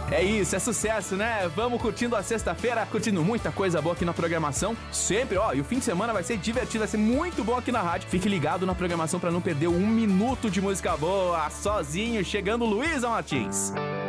É isso, é sucesso, né? Vamos curtindo a sexta-feira, curtindo muita coisa boa aqui na programação. Sempre, ó, e o fim de semana vai ser divertido, vai ser muito bom aqui na rádio. Fique ligado na programação pra não perder um minuto de música boa. Sozinho, chegando Luísa Martins.